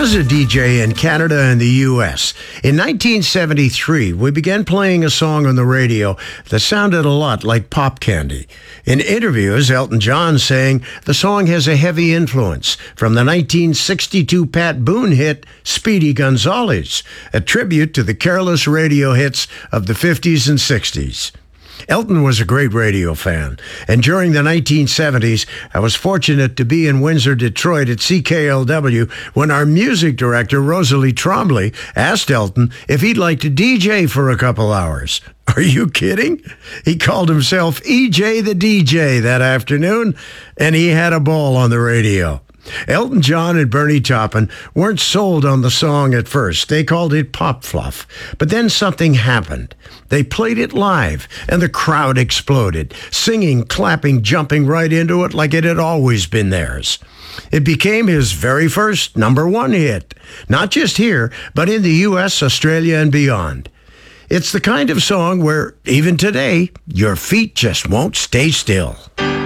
As a DJ in Canada and the U.S., in 1973, we began playing a song on the radio that sounded a lot like Pop Candy. In interviews, Elton John saying the song has a heavy influence from the 1962 Pat Boone hit Speedy Gonzales, a tribute to the careless radio hits of the 50s and 60s. Elton was a great radio fan, and during the 1970s, I was fortunate to be in Windsor, Detroit at CKLW when our music director, Rosalie Trombley, asked Elton if he'd like to DJ for a couple hours. Are you kidding? He called himself EJ the DJ that afternoon, and he had a ball on the radio. Elton John and Bernie Taupin weren't sold on the song at first. They called it pop fluff. But then something happened. They played it live, and the crowd exploded, singing, clapping, jumping right into it like it had always been theirs. It became his very first #1 hit, not just here, but in the U.S., Australia, and beyond. It's the kind of song where, even today, your feet just won't stay still.